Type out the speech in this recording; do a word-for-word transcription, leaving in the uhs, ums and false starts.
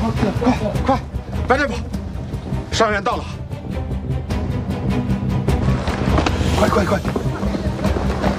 快快，白大夫，伤员到了，快快快！